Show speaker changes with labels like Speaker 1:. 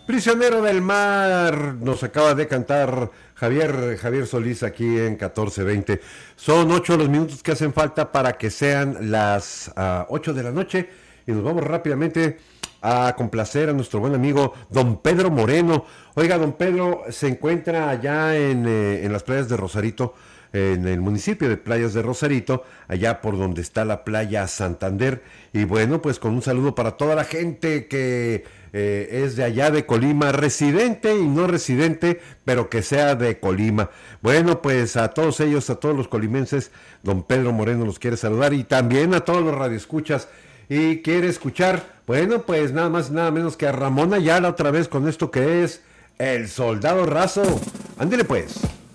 Speaker 1: Prisionero del mar, nos acaba de cantar Javier Solís aquí en 1420. Son 8 los minutos que hacen falta para que sean las 8 de la noche y nos vamos rápidamente a complacer a nuestro buen amigo don Pedro Moreno. Oiga, don Pedro se encuentra allá en las playas de Rosarito, en el municipio de Playas de Rosarito, allá por donde está la playa Santander. Y bueno, pues con un saludo para toda la gente que es de allá de Colima, residente y no residente, pero que sea de Colima. Bueno, pues a todos ellos, a todos los colimenses, don Pedro Moreno los quiere saludar y también a todos los radioescuchas. Y quiere escuchar, bueno, pues nada más y nada menos que a Ramón Ayala otra vez con esto que es El Soldado Raso. Ándele pues.